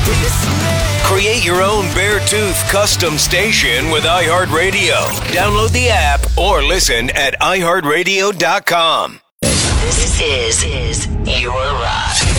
Create your own Beartooth custom station with iHeartRadio. Download the app or listen at iHeartRadio.com. This is your rock.